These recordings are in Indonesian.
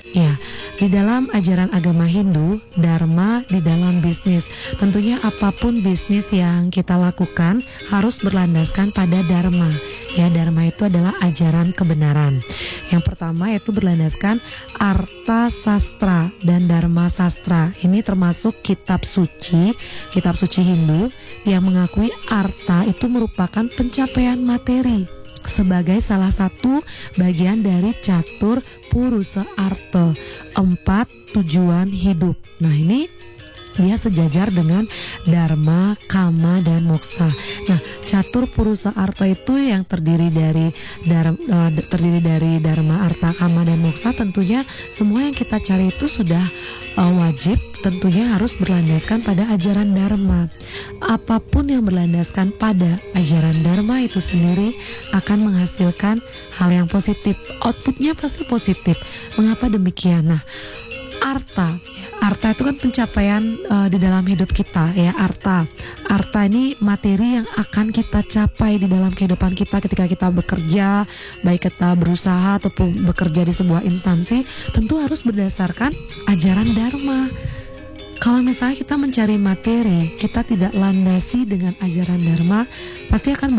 Ya, di dalam ajaran agama Hindu, dharma di dalam bisnis. Tentunya apapun bisnis yang kita lakukan harus berlandaskan pada dharma. Ya, dharma itu adalah ajaran kebenaran. Yang pertama yaitu berlandaskan arta sastra dan dharma sastra. Ini termasuk kitab suci Hindu yang mengakui arta itu merupakan pencapaian materi sebagai salah satu bagian dari catur purusa arta, 4 tujuan hidup. Nah, ini dia sejajar dengan dharma, kama, dan moksa. Nah, catur purusa arta itu yang terdiri dari dharma, arta, kama, dan moksa. Tentunya semua yang kita cari itu sudah wajib, tentunya harus berlandaskan pada ajaran dharma. Apapun yang berlandaskan pada ajaran dharma itu sendiri akan menghasilkan hal yang positif. Outputnya pasti positif. Mengapa demikian? Nah, arta itu kan pencapaian di dalam hidup kita, ya. Arta ini materi yang akan kita capai di dalam kehidupan kita ketika kita bekerja, baik kita berusaha ataupun bekerja di sebuah instansi, tentu harus berdasarkan ajaran dharma. Kalau misalnya kita mencari materi, kita tidak landasi dengan ajaran dharma, pasti akan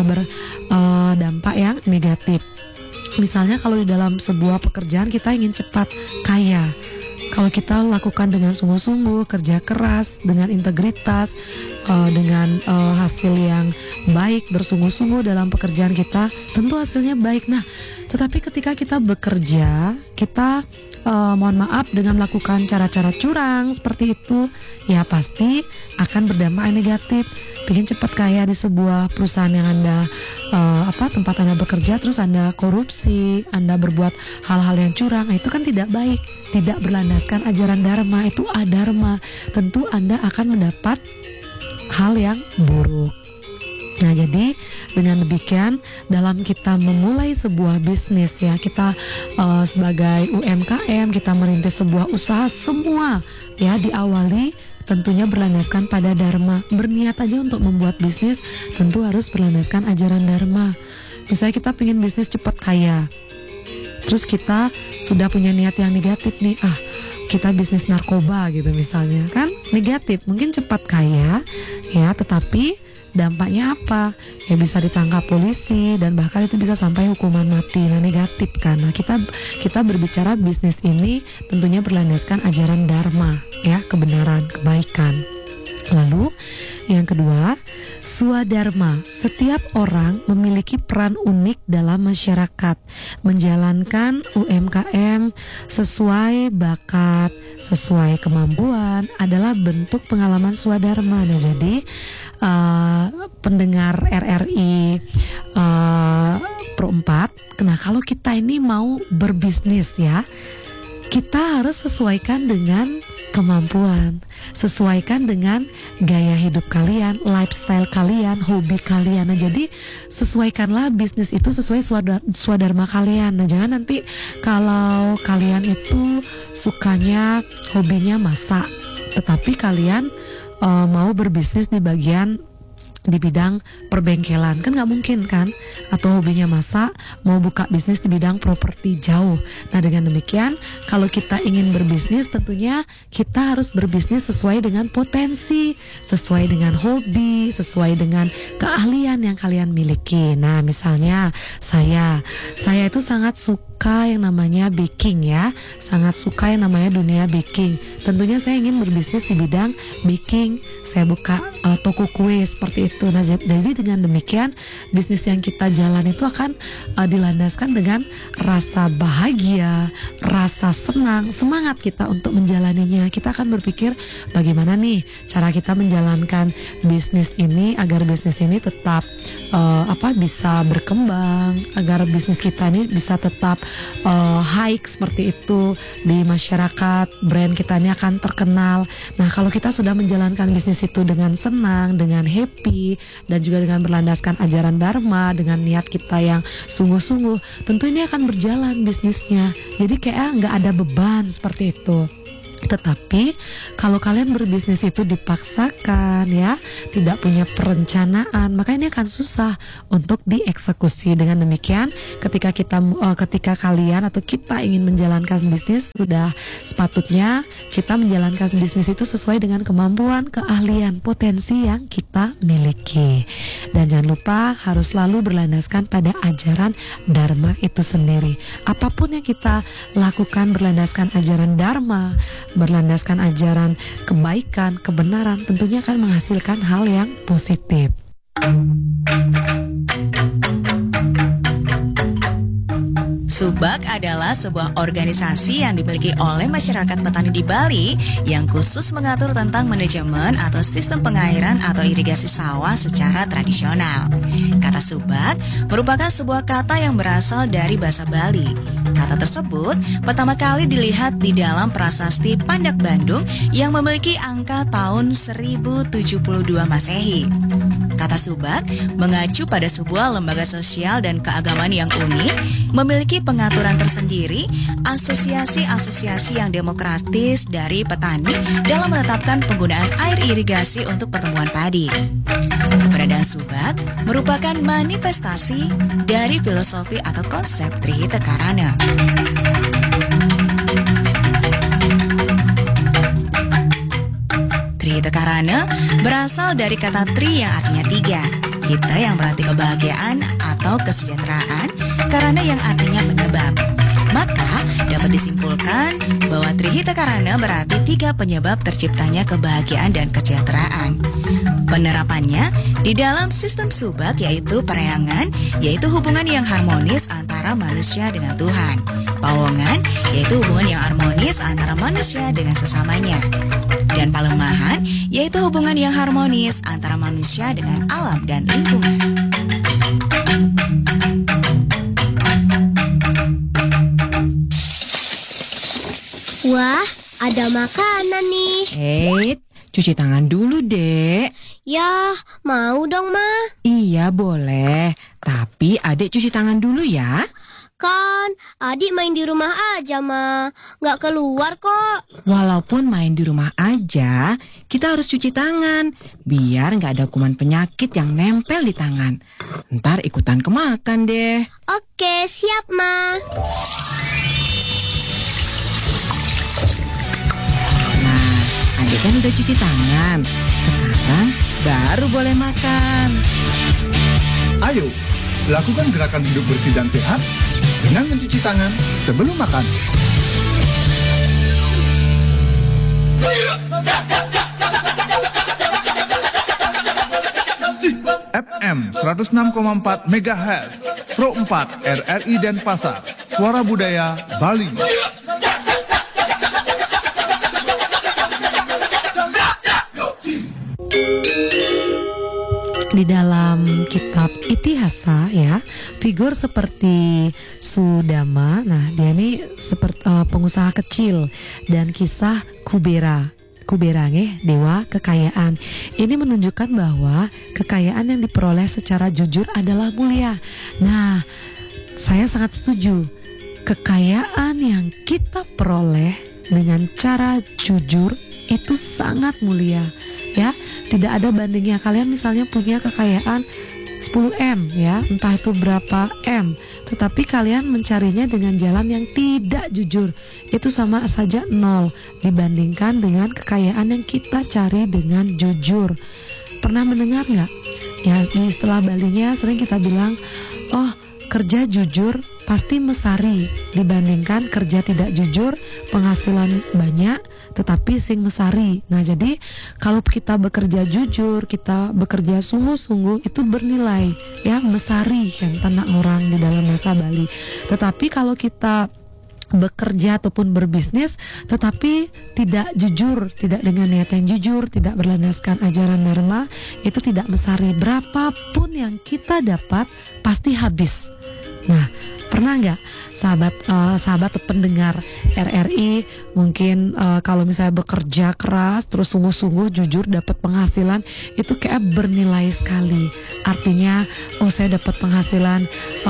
berdampak yang negatif. Misalnya kalau di dalam sebuah pekerjaan kita ingin cepat kaya, kalau kita lakukan dengan sungguh-sungguh, kerja keras, dengan integritas, dengan hasil yang baik, bersungguh-sungguh dalam pekerjaan kita, tentu hasilnya baik. Nah, tetapi ketika kita bekerja, kita mohon maaf dengan melakukan cara-cara curang seperti itu, ya pasti akan berdampak negatif. Pengen cepat kaya di sebuah perusahaan yang Anda tempat Anda bekerja, terus Anda korupsi, Anda berbuat hal-hal yang curang, itu kan tidak baik, tidak berlandaskan ajaran dharma, itu adharma. Tentu Anda akan mendapat hal yang buruk. Nah, jadi dengan demikian dalam kita memulai sebuah bisnis, ya, kita sebagai UMKM, kita merintis sebuah usaha, semua ya diawali tentunya berlandaskan pada dharma. Berniat aja untuk membuat bisnis tentu harus berlandaskan ajaran dharma. Misalnya kita pengen bisnis cepat kaya, terus kita sudah punya niat yang negatif nih, kita bisnis narkoba gitu misalnya, kan negatif, mungkin cepat kaya ya, tetapi dampaknya apa? Ya bisa ditangkap polisi dan bahkan itu bisa sampai hukuman mati. Nah, negatif kan. Nah, kita berbicara bisnis ini tentunya berlandaskan ajaran dharma, ya, kebenaran, kebaikan. Lalu yang kedua, swadharma. Setiap orang memiliki peran unik dalam masyarakat, menjalankan UMKM sesuai bakat, sesuai kemampuan adalah bentuk pengalaman swadharma. Nah, jadi pendengar RRI Pro 4, nah kalau kita ini mau berbisnis, ya, kita harus sesuaikan dengan kemampuan, sesuaikan dengan gaya hidup kalian, lifestyle kalian, hobi kalian. Nah, jadi sesuaikanlah bisnis itu sesuai swadharma kalian. Nah, jangan nanti kalau kalian itu sukanya, hobinya masak, tetapi kalian mau berbisnis di bidang perbengkelan, kan nggak mungkin kan? Atau hobinya masak, mau buka bisnis di bidang properti, jauh. Nah, dengan demikian kalau kita ingin berbisnis, tentunya kita harus berbisnis sesuai dengan potensi, sesuai dengan hobi, sesuai dengan keahlian yang kalian miliki. Nah, misalnya saya itu sangat suka yang namanya baking, ya, sangat suka yang namanya dunia baking. Tentunya saya ingin berbisnis di bidang baking, saya buka toko kue seperti itu. Nah, jadi dengan demikian bisnis yang kita jalan itu akan dilandaskan dengan rasa bahagia, rasa senang, semangat kita untuk menjalaninya. Kita akan berpikir bagaimana nih cara kita menjalankan bisnis ini agar bisnis ini tetap bisa berkembang, agar bisnis kita ini bisa tetap high seperti itu di masyarakat, brand kita ini akan terkenal. Nah, kalau kita sudah menjalankan bisnis itu dengan senang, dengan happy, dan juga dengan berlandaskan ajaran dharma, dengan niat kita yang sungguh-sungguh, tentu ini akan berjalan bisnisnya. Jadi kayak nggak ada beban seperti itu. Tetapi kalau kalian berbisnis itu dipaksakan ya, tidak punya perencanaan, maka ini akan susah untuk dieksekusi. Dengan demikian, ketika kalian atau kita ingin menjalankan bisnis, sudah sepatutnya kita menjalankan bisnis itu sesuai dengan kemampuan, keahlian, potensi yang kita miliki. Dan jangan lupa harus selalu berlandaskan pada ajaran Dharma itu sendiri. Apapun yang kita lakukan berlandaskan ajaran Dharma, berlandaskan ajaran kebaikan, kebenaran, tentunya akan menghasilkan hal yang positif. Subak adalah sebuah organisasi yang dimiliki oleh masyarakat petani di Bali yang khusus mengatur tentang manajemen atau sistem pengairan atau irigasi sawah secara tradisional. Kata subak merupakan sebuah kata yang berasal dari bahasa Bali. Kata tersebut pertama kali dilihat di dalam prasasti Pandak Bandung yang memiliki angka tahun 1072 Masehi. Kata subak mengacu pada sebuah lembaga sosial dan keagamaan yang unik, memiliki pengaturan tersendiri, asosiasi-asosiasi yang demokratis dari petani dalam menetapkan penggunaan air irigasi untuk pertumbuhan padi. Keberadaan subak merupakan manifestasi dari filosofi atau konsep Trihita Karana. Trihita Karana berasal dari kata tri yang artinya tiga, hita yang berarti kebahagiaan atau kesejahteraan, karana yang artinya penyebab. Maka dapat disimpulkan bahwa Trihita Karana berarti tiga penyebab terciptanya kebahagiaan dan kesejahteraan. Penerapannya di dalam sistem subak yaitu pereangan, yaitu hubungan yang harmonis antara manusia dengan Tuhan. Pawongan yaitu hubungan yang harmonis antara manusia dengan sesamanya. Dan palemahan yaitu hubungan yang harmonis antara manusia dengan alam dan lingkungan. Wah, ada makanan nih. Cuci tangan dulu, Dek. Ya, mau dong, Ma. Iya, boleh. Tapi Adek cuci tangan dulu ya. Kan, adik main di rumah aja, Ma. Nggak keluar kok. Walaupun main di rumah aja, kita harus cuci tangan. Biar nggak ada kuman penyakit yang nempel di tangan. Ntar ikutan kemakan deh. Oke, siap, Ma. Nah, Adek kan udah cuci tangan. Sekarang baru boleh makan. Ayo, lakukan gerakan hidup bersih dan sehat dengan mencuci tangan sebelum makan. FM 106,4 MHz, Pro 4 RRI Denpasar, Suara Budaya Bali. Di dalam kitab Itihasa ya, figur seperti Sudama, nah dia ini seperti pengusaha kecil, dan kisah Kubera dewa kekayaan. Ini menunjukkan bahwa kekayaan yang diperoleh secara jujur adalah mulia. Nah, saya sangat setuju. Kekayaan yang kita peroleh dengan cara jujur itu sangat mulia. Ya, tidak ada bandingnya. Kalian misalnya punya kekayaan 10M ya, entah itu berapa M, tetapi kalian mencarinya dengan jalan yang tidak jujur, itu sama saja nol dibandingkan dengan kekayaan yang kita cari dengan jujur. Pernah mendengar nggak? Ya, di istilah Balinya sering kita bilang, oh kerja jujur pasti mesari, dibandingkan kerja tidak jujur penghasilan banyak tetapi sing mesari. Nah, jadi kalau kita bekerja jujur, kita bekerja sungguh-sungguh, itu bernilai ya, mesari kan tanah orang di dalam bahasa Bali. Tetapi kalau kita bekerja ataupun berbisnis tetapi tidak jujur, tidak dengan niat yang jujur, tidak berlandaskan ajaran Dharma, itu tidak mesari. Berapapun yang kita dapat pasti habis. Nah, Pernah nggak sahabat atau pendengar RRI mungkin kalau misalnya bekerja keras terus sungguh-sungguh jujur dapat penghasilan itu kayak bernilai sekali. Artinya saya dapat penghasilan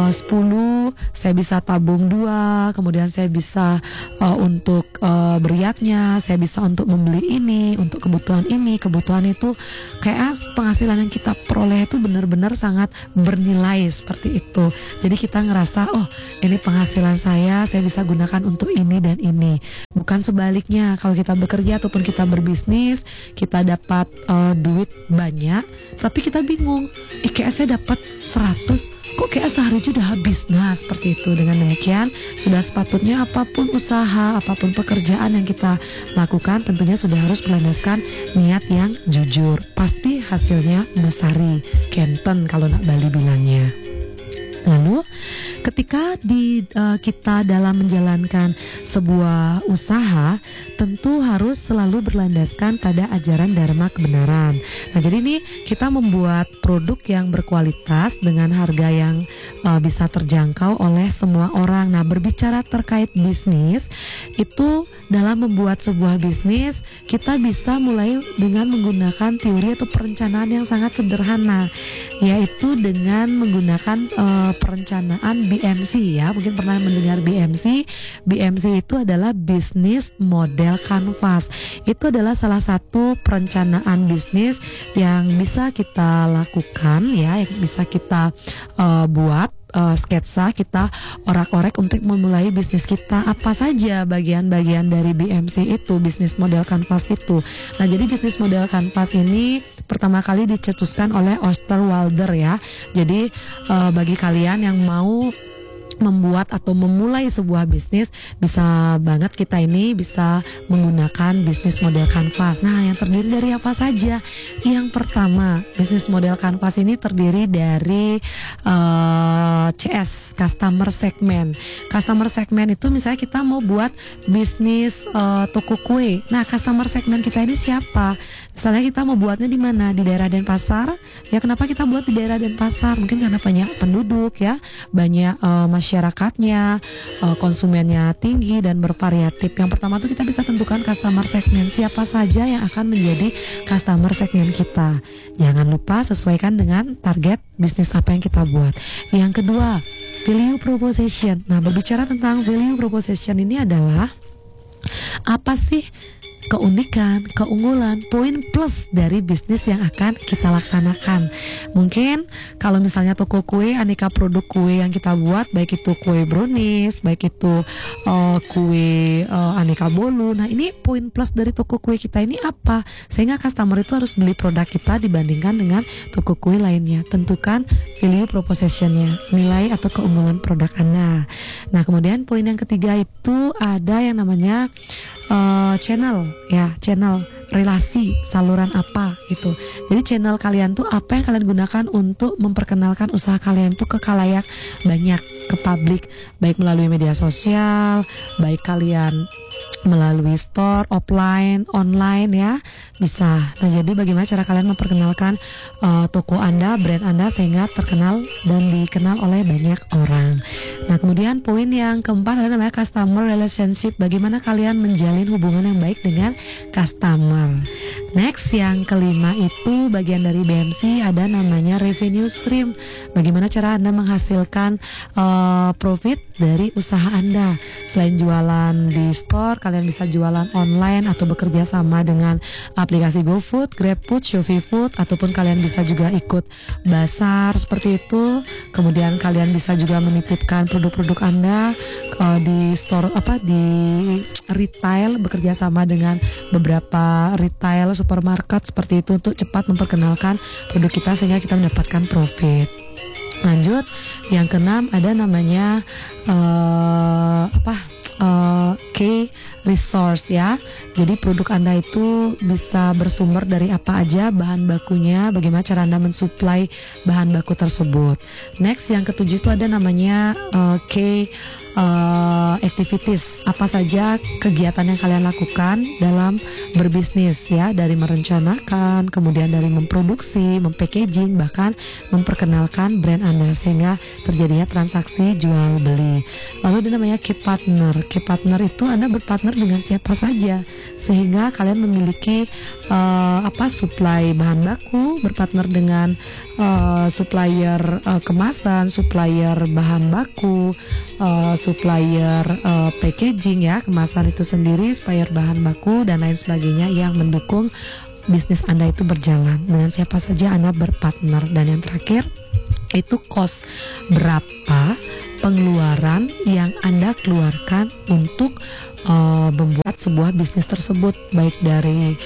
10, saya bisa tabung 2, kemudian saya bisa untuk beriatnya, saya bisa untuk membeli ini, untuk kebutuhan ini, kebutuhan itu. Kayak penghasilan yang kita peroleh itu benar-benar sangat bernilai seperti itu. Jadi kita ngerasa ini penghasilan saya bisa gunakan untuk ini dan ini. Bukan sebaliknya, kalau kita bekerja ataupun kita berbisnis, kita dapat duit banyak, tapi kita bingung, kayak saya dapat 100, kok kayak sehari aja udah habis. Nah seperti itu. Dengan demikian sudah sepatutnya apapun usaha, apapun pekerjaan yang kita lakukan tentunya sudah harus berlandaskan niat yang jujur. Pasti hasilnya mesari, kenten kalau nak Bali bilangnya. Lalu ketika kita dalam menjalankan sebuah usaha tentu harus selalu berlandaskan pada ajaran dharma kebenaran. Nah jadi ini kita membuat produk yang berkualitas dengan harga yang bisa terjangkau oleh semua orang. Nah berbicara terkait bisnis itu, dalam membuat sebuah bisnis kita bisa mulai dengan menggunakan teori atau perencanaan yang sangat sederhana, yaitu dengan menggunakan perencanaan BMC ya. Mungkin pernah mendengar BMC. BMC itu adalah Business Model Canvas. Itu adalah salah satu perencanaan bisnis yang bisa kita lakukan ya, yang bisa kita buat sketsa, kita orak-orek untuk memulai bisnis kita. Apa saja bagian-bagian dari BMC itu, Business Model Canvas itu. Nah jadi Business Model Canvas ini pertama kali dicetuskan oleh Osterwalder ya. Jadi bagi kalian yang mau membuat atau memulai sebuah bisnis, bisa banget kita ini bisa menggunakan Business Model Canvas. Nah yang terdiri dari apa saja? Yang pertama, Business Model Canvas ini terdiri dari CS, Customer Segment. Customer Segment itu misalnya kita mau buat bisnis toko kue. Nah Customer Segment kita ini siapa? Misalnya kita mau buatnya di mana? Di daerah Denpasar. Ya kenapa kita buat di daerah Denpasar? Mungkin karena banyak penduduk ya, banyak masyarakatnya, konsumennya tinggi dan bervariatif. Yang pertama tuh kita bisa tentukan customer segment, siapa saja yang akan menjadi customer segment kita. Jangan lupa sesuaikan dengan target bisnis apa yang kita buat. Yang kedua, value proposition. Nah berbicara tentang value proposition ini adalah apa sih keunikan, keunggulan, poin plus dari bisnis yang akan kita laksanakan. Mungkin kalau misalnya toko kue, aneka produk kue yang kita buat, baik itu kue brownies, baik itu kue aneka bolu. Nah ini poin plus dari toko kue kita ini apa? Sehingga customer itu harus beli produk kita dibandingkan dengan toko kue lainnya. Tentukan value propositionnya, nilai atau keunggulan produk Anda. Nah kemudian poin yang ketiga itu ada yang namanya channel ya, channel relasi, saluran apa gitu. Jadi channel kalian tuh apa yang kalian gunakan untuk memperkenalkan usaha kalian tuh ke khalayak banyak, ke publik, baik melalui media sosial, baik kalian melalui store, offline, online ya, bisa. Nah jadi bagaimana cara kalian memperkenalkan toko Anda, brand Anda sehingga terkenal dan dikenal oleh banyak orang. Nah kemudian poin yang keempat adalah namanya customer relationship. Bagaimana kalian menjalin hubungan yang baik dengan customer. Next yang kelima itu bagian dari BMC ada namanya revenue stream. Bagaimana cara Anda menghasilkan profit dari usaha Anda. Selain jualan di store, kalian bisa jualan online atau bekerja sama dengan aplikasi GoFood, GrabFood, ShopeeFood, ataupun kalian bisa juga ikut bazar seperti itu. Kemudian kalian bisa juga menitipkan produk-produk Anda di store di retail, bekerja sama dengan beberapa retail supermarket seperti itu untuk cepat memperkenalkan produk kita sehingga kita mendapatkan profit. Lanjut, yang keenam ada namanya key resource ya. Jadi produk Anda itu bisa bersumber dari apa aja bahan bakunya, bagaimana cara Anda mensuplai bahan baku tersebut. Next, yang ketujuh itu ada namanya key activities. Apa saja kegiatan yang kalian lakukan dalam berbisnis ya, dari merencanakan, kemudian dari memproduksi, mempackaging, bahkan memperkenalkan brand Anda sehingga terjadinya transaksi jual beli. Lalu ada namanya key partner. Key partner itu Anda berpartner dengan siapa saja sehingga kalian memiliki supply bahan baku, berpartner dengan supplier kemasan, supplier bahan baku, supplier packaging ya, kemasan itu sendiri, supplier bahan baku dan lain sebagainya yang mendukung bisnis Anda itu berjalan. Dengan siapa saja Anda berpartner. Dan yang terakhir itu cost, berapa pengeluaran yang Anda keluarkan untuk membuat sebuah bisnis tersebut, baik dari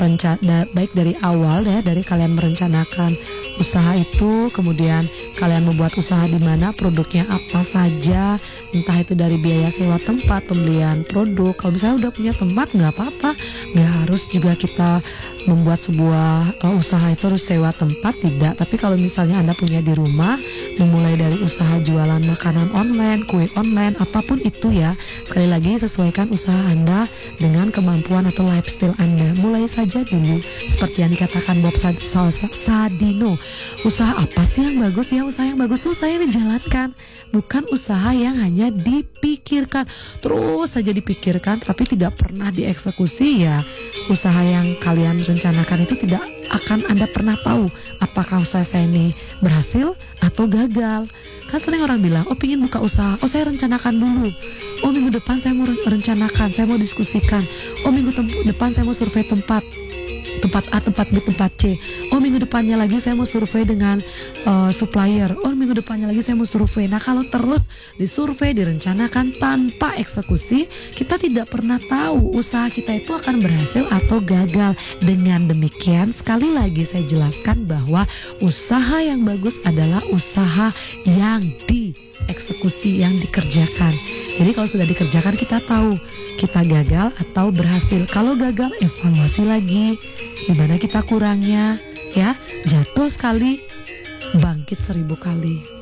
awal ya, dari kalian merencanakan usaha itu, kemudian kalian membuat usaha di mana, produknya apa saja, entah itu dari biaya sewa tempat, pembelian produk. Kalau misalnya udah punya tempat nggak apa-apa, nggak harus juga kita membuat sebuah usaha itu harus sewa tempat, tidak. Tapi kalau misalnya Anda punya di rumah, memulai dari usaha jualan makanan online, kue online, apapun itu ya, sekali lagi sesuaikan usaha Anda dengan kemampuan atau lifestyle Anda. Mulai saja dulu seperti yang dikatakan Bob Sadino. Usaha apa sih yang bagus ya? Usaha yang bagus tuh usaha yang dijalankan, bukan usaha yang hanya dipikirkan, terus saja dipikirkan tapi tidak pernah dieksekusi ya. Usaha yang kalian rencanakan itu tidak akan Anda pernah tahu apakah usaha saya ini berhasil atau gagal. Kan sering orang bilang, oh pingin buka usaha, oh saya rencanakan dulu, oh minggu depan saya mau rencanakan, saya mau diskusikan, oh minggu depan saya mau survei tempat A, tempat B, tempat C. Oh minggu depannya lagi saya mau survei dengan supplier. Oh minggu depannya lagi saya mau survei. Nah kalau terus disurvei, direncanakan tanpa eksekusi, kita tidak pernah tahu usaha kita itu akan berhasil atau gagal. Dengan demikian, sekali lagi saya jelaskan bahwa usaha yang bagus adalah usaha yang dieksekusi, yang dikerjakan. Jadi kalau sudah dikerjakan, kita tahu kita gagal atau berhasil. Kalau gagal, evaluasi lagi di mana kita kurangnya ya. Jatuh sekali, bangkit 1000 kali.